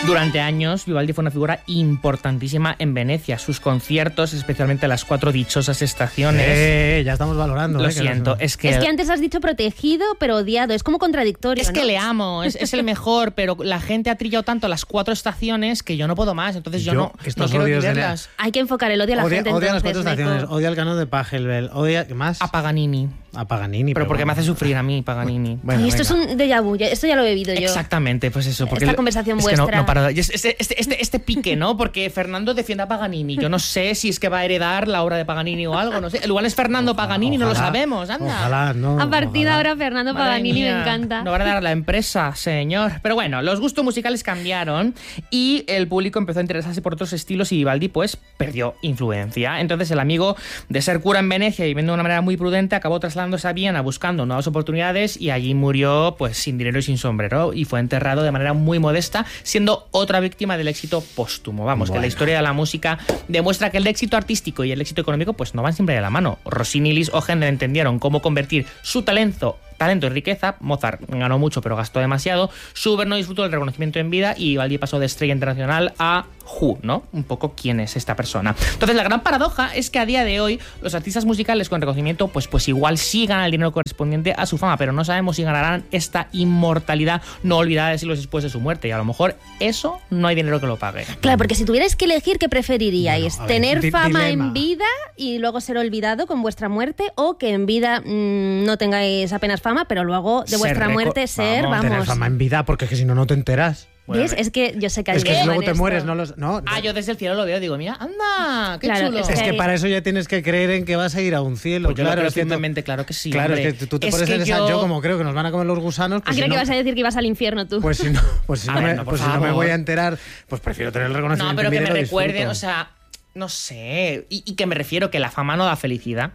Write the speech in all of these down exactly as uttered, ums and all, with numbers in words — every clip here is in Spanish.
Durante años, Vivaldi fue una figura importantísima en Venecia. Sus conciertos, especialmente las cuatro dichosas estaciones... Eh, ya estamos valorando. Lo eh, siento, que es que... Es que antes has dicho protegido, pero odiado. Es como contradictorio, Es que ¿no? le amo, es, es el mejor, pero la gente ha trillado tanto las cuatro estaciones que yo no puedo más, entonces yo, Yo, no, estos no quiero ni odios de verlas. Hay que enfocar el odio a la Odia, gente, odia las entonces, cuatro estaciones, Neco. odia el canon de Pachelbel, odia... ¿Qué más? A Paganini. A Paganini. Pero porque bueno. me hace sufrir a mí, Paganini. Bueno, Ay, esto venga. es un déjà vu, ya- esto ya lo he vivido yo. Exactamente, pues eso. Porque Esta el- conversación es que no- vuestra. no paro de- y es- Este, este, este, este pique, ¿no? Porque Fernando defiende a Paganini. Yo no sé si es que va a heredar la obra de Paganini o algo, no sé. Igual es Fernando Paganini, no lo Ojalá, sabemos, anda. Ojalá, no. A partir de ojalá. ahora, Fernando Madre Paganini mía, me encanta. No van a dar la empresa, señor. Pero bueno, los gustos musicales cambiaron y el público empezó a interesarse por otros estilos y Vivaldi, pues, perdió influencia. Entonces, el amigo de ser cura en Venecia y viviendo de una manera muy prudente, acabó trasladándose a Viena buscando nuevas oportunidades y allí murió, pues, sin dinero y sin sombrero y fue enterrado de manera muy modesta, siendo otra víctima del éxito póstumo. Vamos, Bueno. que la historia de la música demuestra que el éxito artístico y el éxito económico, pues, no van siempre de la mano. Rossini y Liszt Ogender entendieron cómo convertir su talento talento y riqueza. Mozart ganó mucho pero gastó demasiado. Schubert no disfrutó del reconocimiento en vida y Vivaldi pasó de estrella internacional a Who, ¿no? Un poco quién es esta persona. Entonces la gran paradoja es que a día de hoy los artistas musicales con reconocimiento pues, pues igual sí ganan el dinero correspondiente a su fama, pero no sabemos si ganarán esta inmortalidad no olvidada de siglos después de su muerte y a lo mejor eso no hay dinero que lo pague. Claro, porque si tuvierais que elegir, ¿qué preferiríais? Bueno, a ver, ¿Tener di- fama dilema. en vida y luego ser olvidado con vuestra muerte? ¿O que en vida mmm, no tengáis apenas fama, pero luego de Ser vuestra reco- muerte ser, vamos, vamos... Tener fama en vida, porque es que si no, no te enteras. Bueno, ¿Ves? Es que yo sé que hay Es que dilema luego en te esto. mueres, no los... No, Ah, yo desde el cielo lo veo, digo, mira, anda, qué Claro, chulo. es Es que Ahí- para eso ya tienes que creer en que vas a ir a un cielo. Pues yo claro, lo creo es que no- firmemente, claro que sí. Claro, hombre. es que tú te Es pones que en esa... yo- Yo como creo que nos van a comer los gusanos, Ah, pues creo si que no, ibas a decir que ibas al infierno tú. pues si no, pues si A no, ver, me, no, por pues si no me favor. voy a enterar, pues prefiero tener el reconocimiento No, pero en que vida me y lo recuerden, disfruto. o sea, no sé. Y, y que me refiero que la fama no da felicidad.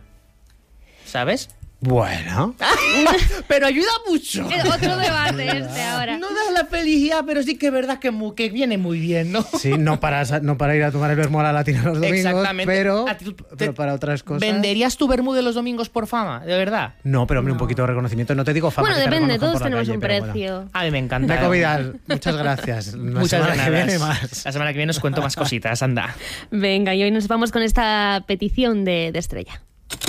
¿Sabes? Bueno, Pero ayuda mucho. Es otro debate este ahora. No da la felicidad, pero sí que es verdad que, mu- que viene muy bien, ¿no? sí, no para, sa- no para ir a tomar el vermú a la latina los domingos, Exactamente. pero, A ti tú- pero te- para otras cosas... ¿Venderías tu vermú de los domingos por fama? ¿De verdad? No, pero hombre, un poquito de reconocimiento. No te digo fama. Bueno, que te depende, reconozcan todos por la tenemos calle, un pero bueno. precio. A mí me encanta. Neco Vidal, muchas gracias. La Muchas semana que gracias. viene más. La semana que viene os cuento más cositas, anda. Venga, y hoy nos vamos con esta petición de, de Estrella.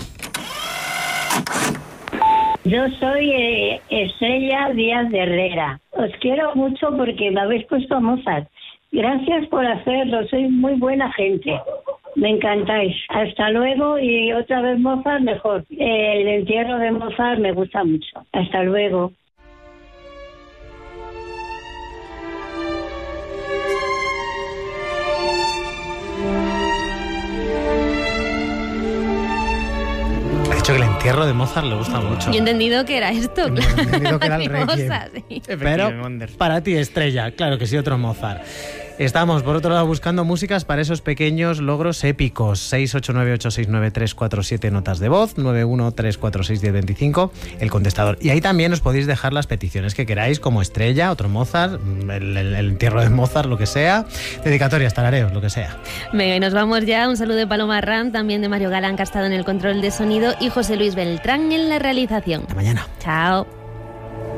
Yo soy eh, Estrella Díaz de Herrera. Os quiero mucho porque me habéis puesto a Mozart. Gracias por hacerlo, sois muy buena gente. Me encantáis. Hasta luego y otra vez Mozart mejor. El entierro de Mozart me gusta mucho. Hasta luego. Ha dicho que el entierro de Mozart le gusta mucho. Yo he entendido que era esto, No, claro. he entendido que era el Animosa, Requiem. sí. Pero para ti, Estrella, claro que sí, otro Mozart. Estamos, por otro lado, buscando músicas para esos pequeños logros épicos. seis ocho nueve ocho seis nueve tres cuatro siete notas de voz, nueve uno tres cuatro seis uno cero dos cinco, el contestador. Y ahí también os podéis dejar las peticiones que queráis, como Estrella, otro Mozart, el, el- el entierro de Mozart, lo que sea, dedicatorias, tarareos, lo que sea. Venga, y nos vamos ya. Un saludo de Paloma Ram, también de Mario Galán, que ha estado en el control de sonido, y José Luis Beltrán en la realización. Hasta mañana. Chao.